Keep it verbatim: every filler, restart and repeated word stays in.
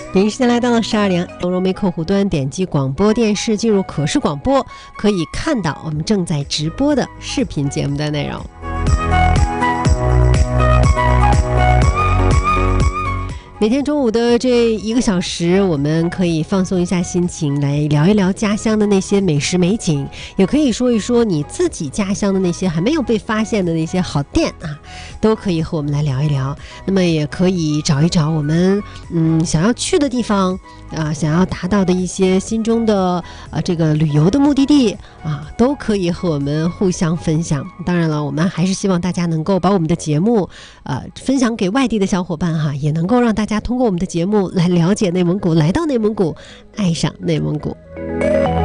北京时间来到了十二点，从融媒客户端点击广播电视，进入可视广播，可以看到我们正在直播的视频节目的内容。每天中午的这一个小时，我们可以放松一下心情，来聊一聊家乡的那些美食美景，也可以说一说你自己家乡的那些还没有被发现的那些好店啊，都可以和我们来聊一聊。那么也可以找一找我们嗯想要去的地方啊，想要达到的一些心中的呃这个旅游的目的地啊，都可以和我们互相分享。当然了，我们还是希望大家能够把我们的节目呃分享给外地的小伙伴哈，也能够让大家通过我们的节目来了解内蒙古，来到内蒙古，爱上内蒙古。